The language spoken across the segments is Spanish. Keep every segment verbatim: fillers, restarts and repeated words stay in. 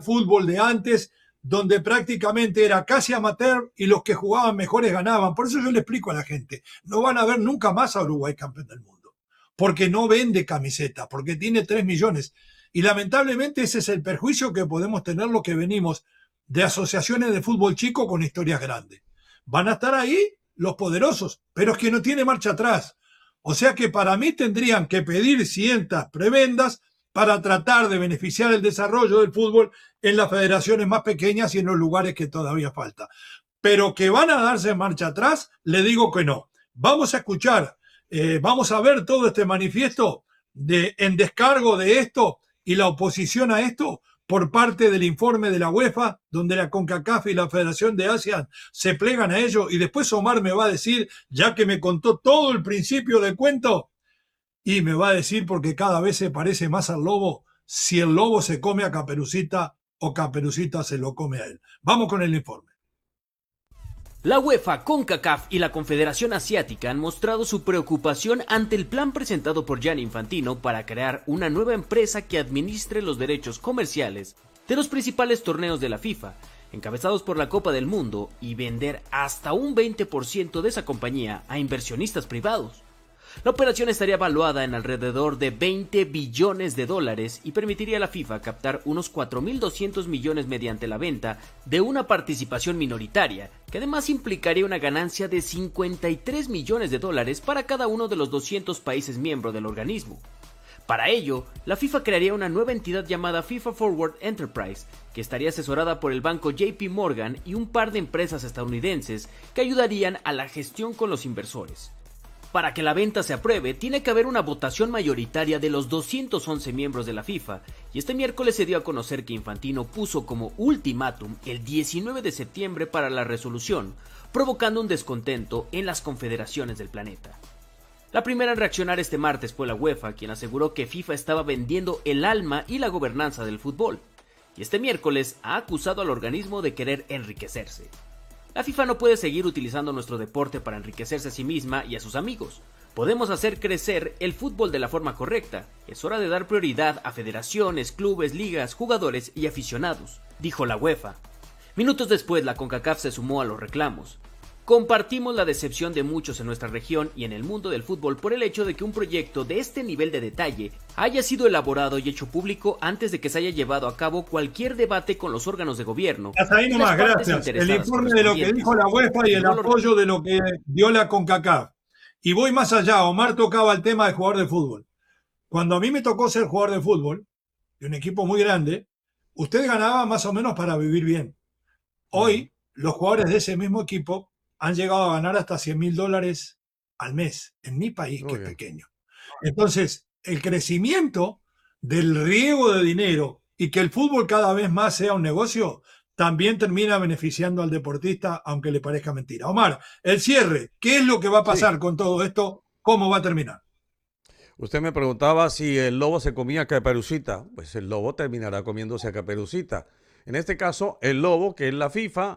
fútbol de antes, donde prácticamente era casi amateur y los que jugaban mejores ganaban. Por eso yo le explico a la gente, no van a ver nunca más a Uruguay campeón del mundo, porque no vende camiseta, porque tiene tres millones. Y lamentablemente ese es el perjuicio que podemos tener los que venimos de asociaciones de fútbol chico con historias grandes. Van a estar ahí los poderosos, pero es que no tiene marcha atrás. O sea que para mí tendrían que pedir cientas prebendas para tratar de beneficiar el desarrollo del fútbol en las federaciones más pequeñas y en los lugares que todavía falta. Pero que van a darse marcha atrás, le digo que no. Vamos a escuchar, eh, vamos a ver todo este manifiesto de, en descargo de esto y la oposición a esto por parte del informe de la UEFA, donde la CONCACAF y la Federación de Asia se plegan a ello, y después Omar me va a decir, ya que me contó todo el principio del cuento, y me va a decir, porque cada vez se parece más al lobo, si el lobo se come a Caperucita o Caperucita se lo come a él. Vamos con el informe. La UEFA, CONCACAF y la Confederación Asiática han mostrado su preocupación ante el plan presentado por Gianni Infantino para crear una nueva empresa que administre los derechos comerciales de los principales torneos de la FIFA, encabezados por la Copa del Mundo, y vender hasta un veinte por ciento de esa compañía a inversionistas privados. La operación estaría valuada en alrededor de veinte billones de dólares y permitiría a la FIFA captar unos cuatro mil doscientos millones mediante la venta de una participación minoritaria, que además implicaría una ganancia de cincuenta y tres millones de dólares para cada uno de los doscientos países miembros del organismo. Para ello, la FIFA crearía una nueva entidad llamada FIFA Forward Enterprise, que estaría asesorada por el banco J P Morgan y un par de empresas estadounidenses que ayudarían a la gestión con los inversores. Para que la venta se apruebe, tiene que haber una votación mayoritaria de los doscientos once miembros de la FIFA, y este miércoles se dio a conocer que Infantino puso como ultimátum el diecinueve de septiembre para la resolución, provocando un descontento en las confederaciones del planeta. La primera en reaccionar este martes fue la UEFA, quien aseguró que FIFA estaba vendiendo el alma y la gobernanza del fútbol, y este miércoles ha acusado al organismo de querer enriquecerse. La FIFA no puede seguir utilizando nuestro deporte para enriquecerse a sí misma y a sus amigos. Podemos hacer crecer el fútbol de la forma correcta. Es hora de dar prioridad a federaciones, clubes, ligas, jugadores y aficionados, dijo la UEFA. Minutos después, la CONCACAF se sumó a los reclamos. Compartimos la decepción de muchos en nuestra región y en el mundo del fútbol por el hecho de que un proyecto de este nivel de detalle haya sido elaborado y hecho público antes de que se haya llevado a cabo cualquier debate con los órganos de gobierno. Hasta ahí nomás, gracias. El informe de lo que dijo la UEFA y el apoyo de lo que dio la CONCACAF. Y voy más allá, Omar tocaba el tema de jugador de fútbol. Cuando a mí me tocó ser jugador de fútbol, de un equipo muy grande, usted ganaba más o menos para vivir bien. Hoy, los jugadores de ese mismo equipo han llegado a ganar hasta cien mil dólares al mes, en mi país, muy que bien. Es pequeño. Entonces, el crecimiento del riego de dinero y que el fútbol cada vez más sea un negocio, también termina beneficiando al deportista, aunque le parezca mentira. Omar, el cierre, ¿qué es lo que va a pasar sí. con todo esto? ¿Cómo va a terminar? Usted me preguntaba si el lobo se comía a Caperucita. Pues el lobo terminará comiéndose a Caperucita. En este caso, el lobo, que es la FIFA,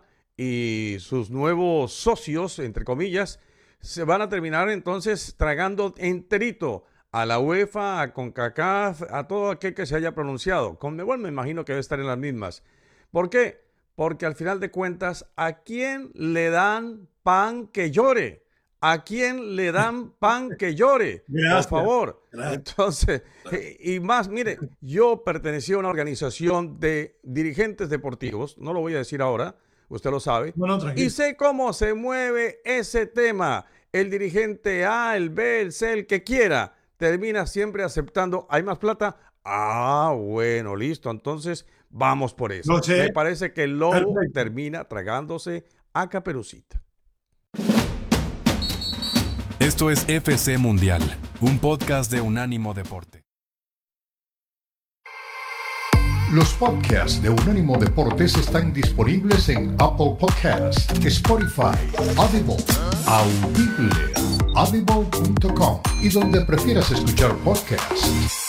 y sus nuevos socios, entre comillas, se van a terminar entonces tragando enterito a la UEFA, a CONCACAF, a todo aquel que se haya pronunciado. Conmebol me imagino que debe estar en las mismas. ¿Por qué? Porque al final de cuentas, ¿a quién le dan pan que llore? ¿A quién le dan pan que llore? Gracias. Por favor. Gracias. Entonces, y más, mire, yo pertenecí a una organización de dirigentes deportivos, no lo voy a decir ahora, usted lo sabe, no, no, y sé cómo se mueve ese tema. El dirigente A, el B, el C, el que quiera, termina siempre aceptando, ¿hay más plata? Ah, bueno, listo, entonces vamos por eso. No sé. Me parece que el lobo Perfecto. termina tragándose a Caperucita. Esto es F C Mundial, un podcast de Unánimo Deporte. Los podcasts de Unánimo Deportes están disponibles en Apple Podcasts, Spotify, Audible, Audible, audible punto com y donde prefieras escuchar podcasts.